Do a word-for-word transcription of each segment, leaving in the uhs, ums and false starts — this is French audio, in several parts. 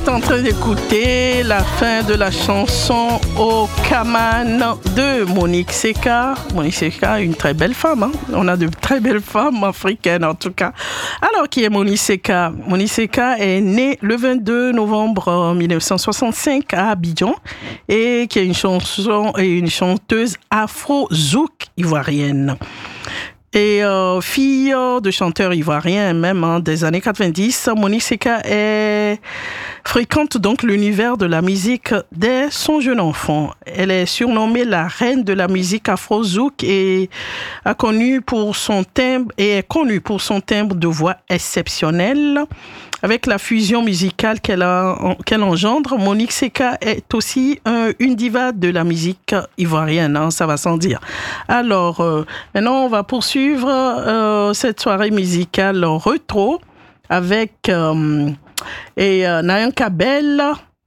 En train d'écouter la fin de la chanson Au Kaman de Monique Seka. Monique Seka, une très belle femme. Hein? On a de très belles femmes africaines en tout cas. Alors, qui est Monique Seka? Monique Seka est née le vingt-deux novembre mille neuf cent soixante-cinq à Abidjan et qui est une chanson et une chanteuse afro-zouk ivoirienne. Et euh, fille de chanteurs ivoiriens même hein, des années quatre-vingt-dix, Monique Seka est fréquente donc l'univers de la musique dès son jeune enfant. Elle est surnommée la reine de la musique afro-zouk et a connu pour son timbre et est connue pour son timbre de voix exceptionnel. Avec la fusion musicale qu'elle, a, qu'elle engendre, Monique Seka est aussi un, une diva de la musique ivoirienne, hein, ça va sans dire. Alors, euh, maintenant, on va poursuivre euh, cette soirée musicale rétro avec euh, et, euh, Nayanka Bell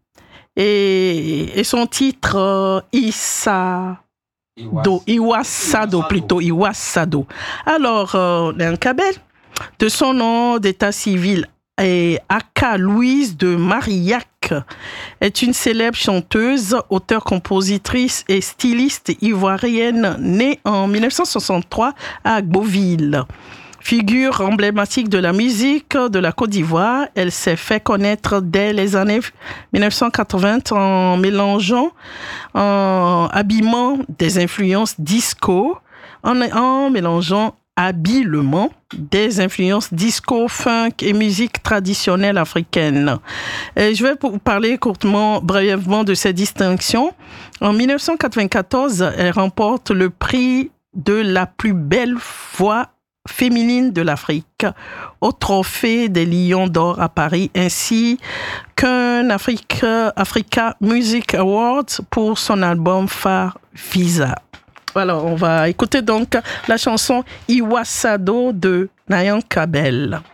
et, et son titre euh, Issa... Do, Iwasado plutôt, Iwasado. Alors, euh, Nayanka Bell, de son nom d'état civil, et Aka Louise de Marillac est une célèbre chanteuse, auteure, compositrice et styliste ivoirienne née en mille neuf cent soixante-trois à Agboville. Figure emblématique de la musique de la Côte d'Ivoire, elle s'est fait connaître dès les années mille neuf cent quatre-vingts en mélangeant, en habillement des influences disco, en, en mélangeant habilement des influences disco, funk et musique traditionnelle africaine. Et je vais vous parler courtement, brièvement de ces distinctions. En mille neuf cent quatre-vingt-quatorze, elle remporte le prix de la plus belle voix féminine de l'Afrique au trophée des Lions d'Or à Paris, ainsi qu'un Africa, Africa Music Awards pour son album phare Visa. Alors, on va écouter donc la chanson Iwasado de Nayanka Bell.